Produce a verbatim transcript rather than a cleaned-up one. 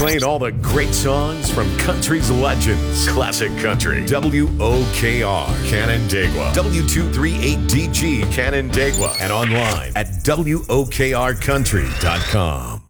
Playing all the great songs from country's legends. Classic Country. W O K R, Canandaigua. W two thirty-eight D G, Canandaigua. And online at W O K R country dot com.